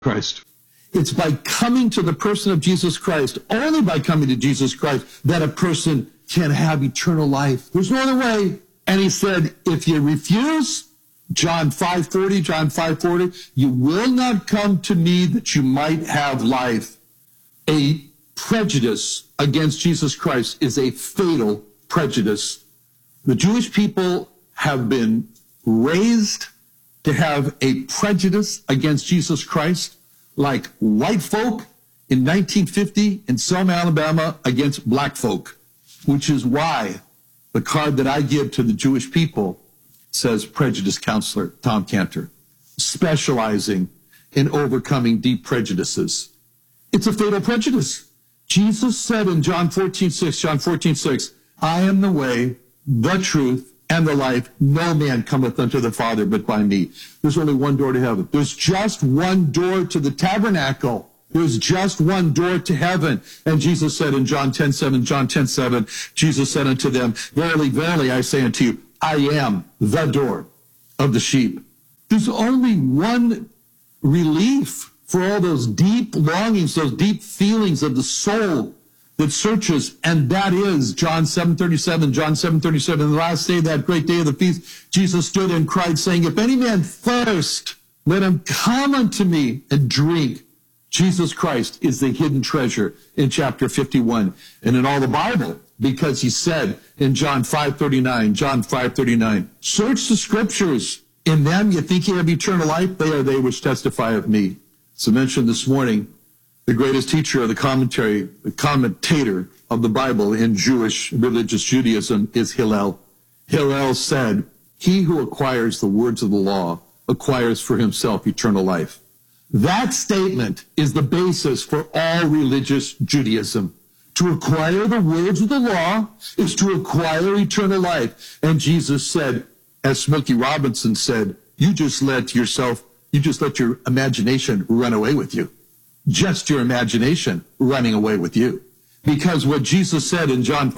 Christ. It's by coming to the person of Jesus Christ, only by coming to Jesus Christ, that a person can have eternal life. There's no other way. And he said, if you refuse, John 5:40, you will not come to me that you might have life. A prejudice against Jesus Christ is a fatal prejudice. The Jewish people have been raised to have a prejudice against Jesus Christ, like white folk in 1950 in Selma, Alabama, against black folk, which is why the card that I give to the Jewish people says prejudice counselor Tom Cantor, specializing in overcoming deep prejudices. It's a fatal prejudice. Jesus said in John 14:6, I am the way, the truth, and the life. No man cometh unto the Father but by me. There's only one door to heaven. There's just one door to the tabernacle. There's just one door to heaven. And Jesus said in John 10:7, Jesus said unto them, verily, verily, I say unto you, I am the door of the sheep. There's only one relief for all those deep longings, those deep feelings of the soul that searches, and that is John 7:37, John 7:37. The last day, that great day of the feast, Jesus stood and cried, saying, if any man thirst, let him come unto me and drink. Jesus Christ is the hidden treasure in chapter 51 and in all the Bible, because he said in John 5:39, search the scriptures. In them you think you have eternal life. They are they which testify of me. So mentioned this morning, the greatest teacher of the commentary, the commentator of the Bible in Jewish religious Judaism is Hillel. Hillel said, he who acquires the words of the law acquires for himself eternal life. That statement is the basis for all religious Judaism. To acquire the words of the law is to acquire eternal life. And Jesus said, as Smokey Robinson said, you just let your imagination run away with you. Just your imagination running away with you. Because what Jesus said in John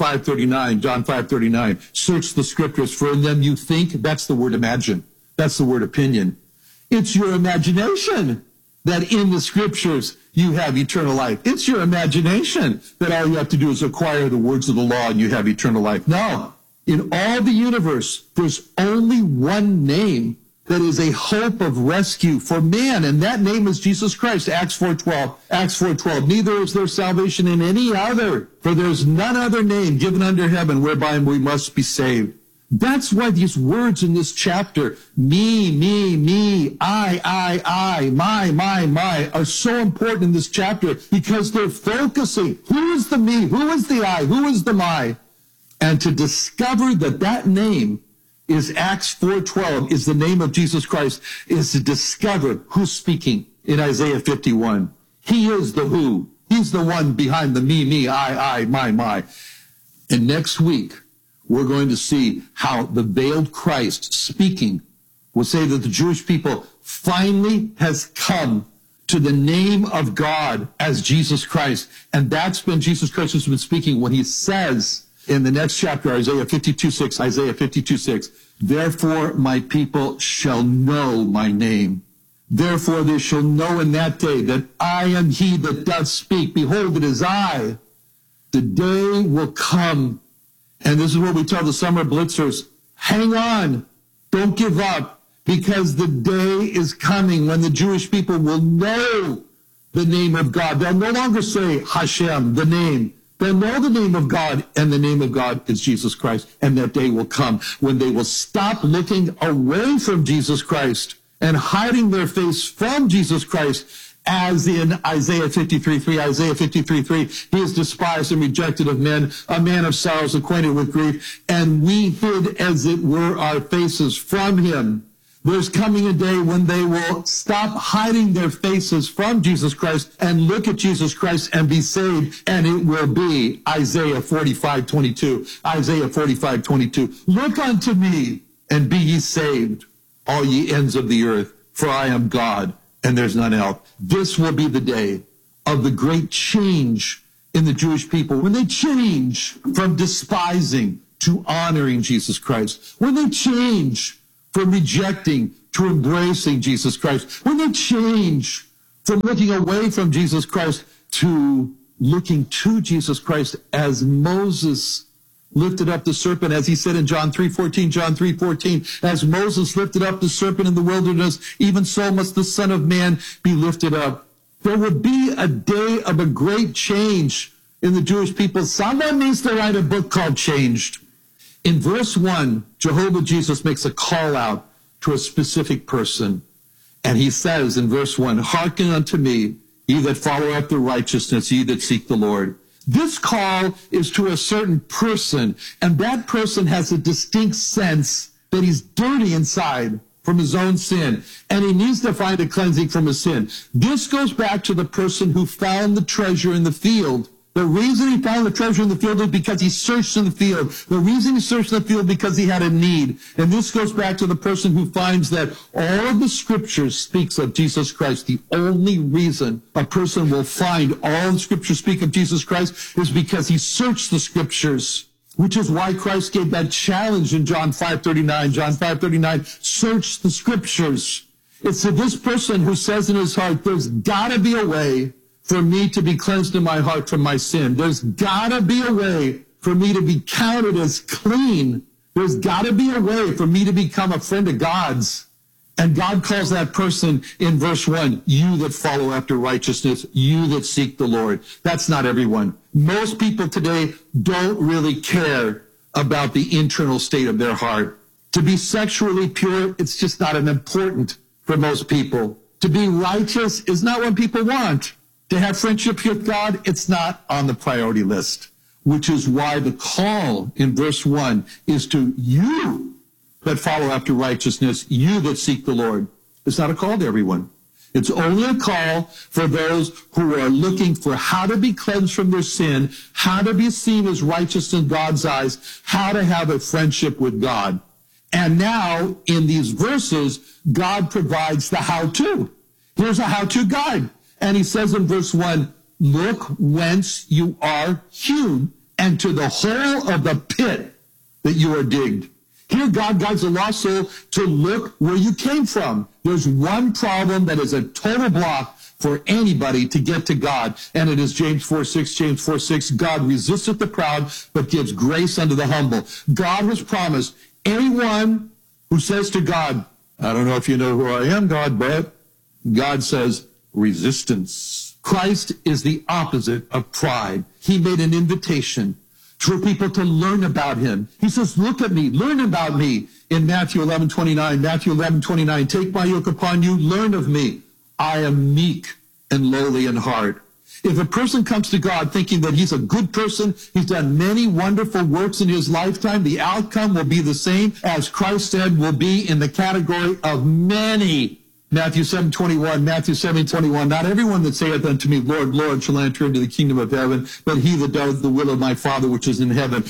5:39, search the scriptures, for in them you think, that's the word imagine. That's the word opinion. It's your imagination that in the scriptures you have eternal life. It's your imagination that all you have to do is acquire the words of the law and you have eternal life. No. In all the universe, there's only one name that is a hope of rescue for man, and that name is Jesus Christ. Acts 4:12. Neither is there salvation in any other, for there's none other name given under heaven whereby we must be saved. That's why these words in this chapter, me, I, my, are so important in this chapter, because they're focusing. Who is the me? Who is the I? Who is the my? And to discover that name is Acts 4:12, is the name of Jesus Christ, is to discover who's speaking in Isaiah 51. He is the who. He's the one behind the me, I, my. And next week, we're going to see how the veiled Christ speaking will say that the Jewish people finally has come to the name of God as Jesus Christ. And that's been Jesus Christ who's been speaking when he says in the next chapter, Isaiah 52:6, therefore my people shall know my name. Therefore they shall know in that day that I am he that doth speak. Behold, it is I. The day will come. And this is what we tell the summer blitzers. Hang on. Don't give up. Because the day is coming when the Jewish people will know the name of God. They'll no longer say Hashem, the name. They'll know the name of God, and the name of God is Jesus Christ. And that day will come when they will stop looking away from Jesus Christ and hiding their face from Jesus Christ, as in Isaiah 53:3, he is despised and rejected of men, a man of sorrows, acquainted with grief, and we hid, as it were, our faces from him. There's coming a day when they will stop hiding their faces from Jesus Christ and look at Jesus Christ and be saved, and it will be Isaiah 45:22. Look unto me and be ye saved, all ye ends of the earth, for I am God, and there's none else. This will be the day of the great change in the Jewish people, when they change from despising to honoring Jesus Christ, when they change from rejecting to embracing Jesus Christ, when they change from looking away from Jesus Christ to looking to Jesus Christ, as Moses lifted up the serpent, as he said in John 3:14, as Moses lifted up the serpent in the wilderness, even so must the Son of Man be lifted up. There will be a day of a great change in the Jewish people. Someone needs to write a book called Changed. In verse 1, Jehovah Jesus makes a call out to a specific person. And he says in verse 1, hearken unto me, ye that follow after righteousness, ye that seek the Lord. This call is to a certain person, and that person has a distinct sense that he's dirty inside from his own sin, and he needs to find a cleansing from his sin. This goes back to the person who found the treasure in the field. The reason he found the treasure in the field is because he searched in the field. The reason he searched in the field because he had a need. And this goes back to the person who finds that all of the scriptures speaks of Jesus Christ. The only reason a person will find all the scriptures speak of Jesus Christ is because he searched the scriptures, which is why Christ gave that challenge in John 5:39. John 5:39, search the scriptures. It's to this person who says in his heart, there's got to be a way for me to be cleansed in my heart from my sin. There's gotta be a way for me to be counted as clean. There's gotta be a way for me to become a friend of God's. And God calls that person in verse 1, you that follow after righteousness, you that seek the Lord. That's not everyone. Most people today don't really care about the internal state of their heart. To be sexually pure, it's just not as important for most people. To be righteous is not what people want. To have friendship with God, it's not on the priority list, which is why the call in verse 1 is to you that follow after righteousness, you that seek the Lord. It's not a call to everyone. It's only a call for those who are looking for how to be cleansed from their sin, how to be seen as righteous in God's eyes, how to have a friendship with God. And now, in these verses, God provides the how-to. Here's a how-to guide. And he says in verse 1, look whence you are hewn, and to the hole of the pit that you are digged. Here God guides a lost soul to look where you came from. There's one problem that is a total block for anybody to get to God, and it is James 4:6. James 4:6, God resisteth the proud, but gives grace unto the humble. God has promised anyone who says to God, I don't know if you know who I am, God, but God says, resistance. Christ is the opposite of pride. He made an invitation for people to learn about him. He says, look at me, learn about me. In Matthew 11:29, Matthew 11:29, take my yoke upon you, learn of me. I am meek and lowly in heart. If a person comes to God thinking that he's a good person, he's done many wonderful works in his lifetime, the outcome will be the same as Christ said will be in the category of many. Matthew 7:21, Matthew 7:21, not everyone that saith unto me, Lord, Lord, shall enter into the kingdom of heaven, but he that doeth the will of my Father which is in heaven.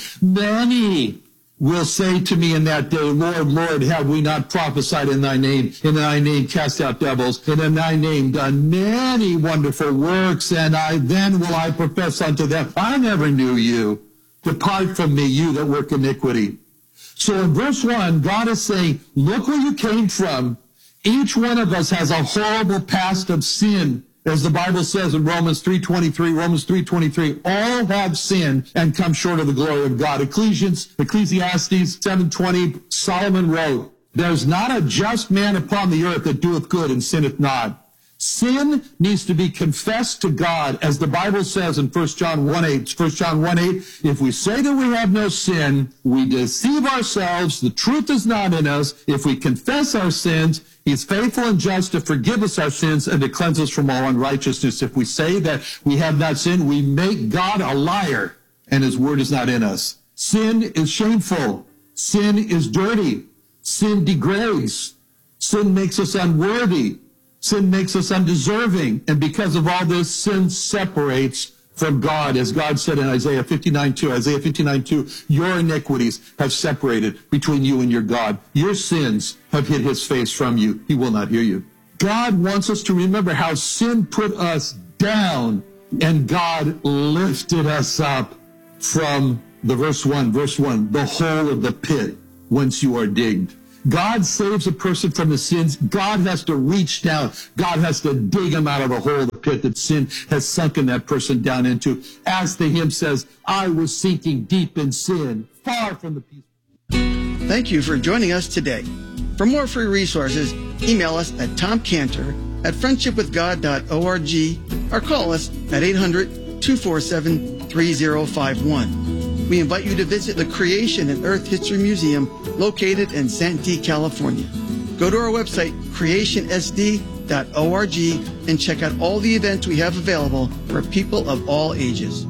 Many will say to me in that day, Lord, Lord, have we not prophesied in thy name cast out devils, and in thy name done many wonderful works, and then will I profess unto them, I never knew you. Depart from me, you that work iniquity. So in verse 1, God is saying, look where you came from. Each one of us has a horrible past of sin. As the Bible says in Romans 3:23, all have sinned and come short of the glory of God. Ecclesiastes 7:20, Solomon wrote, there's not a just man upon the earth that doeth good and sinneth not. Sin needs to be confessed to God, as the Bible says in 1 John 1:8, if we say that we have no sin, we deceive ourselves, the truth is not in us. If we confess our sins, he's faithful and just to forgive us our sins and to cleanse us from all unrighteousness. If we say that we have not sinned, we make God a liar, and his word is not in us. Sin is shameful. Sin is dirty. Sin degrades. Sin makes us unworthy. Sin makes us undeserving. And because of all this, sin separates from God. As God said in Isaiah 59:2, your iniquities have separated between you and your God. Your sins have hid his face from you. He will not hear you. God wants us to remember how sin put us down, and God lifted us up from the verse 1, the hole of the pit whence you are digged. God saves a person from his sins. God has to reach down. God has to dig him out of the hole of the pit that sin has sunken that person down into. As the hymn says, I was sinking deep in sin, far from the peace. Thank you for joining us today. For more free resources, email us at tomcantor@friendshipwithgod.org or call us at 800-247-3051. We invite you to visit the Creation and Earth History Museum located in Santee, California. Go to our website, creationsd.org, and check out all the events we have available for people of all ages.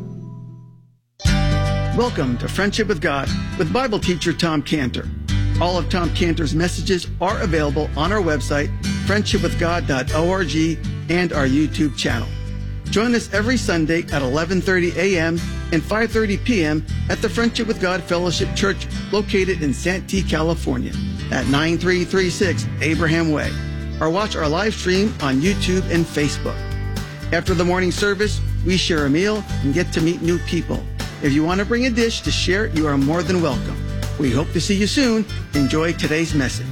Welcome to Friendship with God with Bible teacher Tom Cantor. All of Tom Cantor's messages are available on our website, friendshipwithgod.org, and our YouTube channel. Join us every Sunday at 11:30 a.m. and 5:30 p.m. at the Friendship with God Fellowship Church located in Santee, California at 9336 Abraham Way. Or watch our live stream on YouTube and Facebook. After the morning service, we share a meal and get to meet new people. If you want to bring a dish to share, you are more than welcome. We hope to see you soon. Enjoy today's message.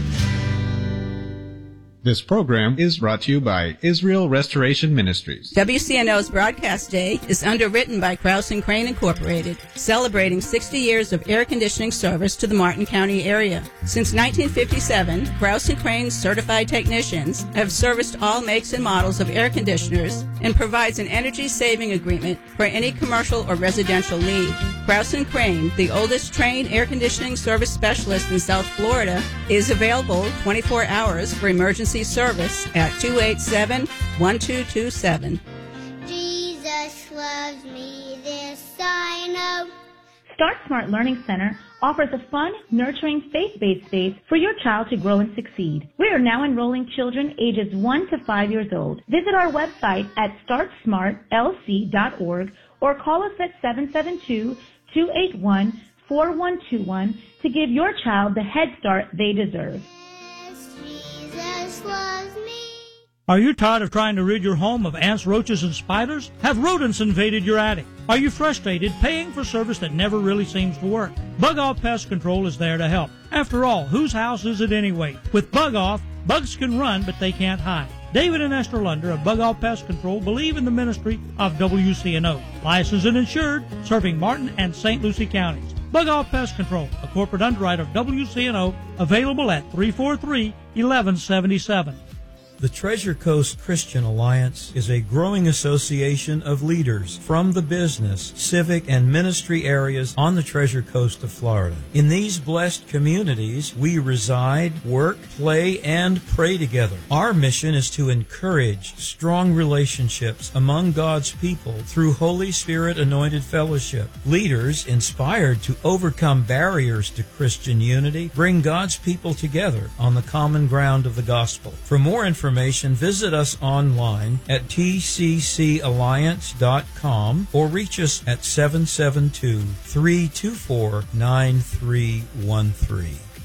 This program is brought to you by Israel Restoration Ministries. WCNO's broadcast day is underwritten by Krause & Crane Incorporated, celebrating 60 years of air conditioning service to the Martin County area. Since 1957, Krause & Crane's certified technicians have serviced all makes and models of air conditioners and provides an energy-saving agreement for any commercial or residential need. Krause & Crane, the oldest trained air conditioning service specialist in South Florida, is available 24 hours for emergency service at 287-1227. Jesus loves me, this I know. Start Smart Learning Center offers a fun, nurturing, faith-based space for your child to grow and succeed. We are now enrolling children ages 1 to 5 years old. Visit our website at startsmartlc.org or call us at 772-281-4121 to give your child the head start they deserve. Jesus loves me. Are you tired of trying to rid your home of ants, roaches, and spiders? Have rodents invaded your attic? Are you frustrated paying for service that never really seems to work? Bug Off Pest Control is there to help. After all, whose house is it anyway? With Bug Off, bugs can run, but they can't hide. David and Esther Lunder of Bug Off Pest Control believe in the ministry of WCNO, licensed and insured, serving Martin and St. Lucie counties. Bug Off Pest Control, a corporate underwriter of WCNO, available at 343-1177. The Treasure Coast Christian Alliance is a growing association of leaders from the business, civic, and ministry areas on the Treasure Coast of Florida. In these blessed communities, we reside, work, play, and pray together. Our mission is to encourage strong relationships among God's people through Holy Spirit anointed fellowship. Leaders inspired to overcome barriers to Christian unity bring God's people together on the common ground of the gospel. For more information, visit us online at tccalliance.com or reach us at 772-324-9313.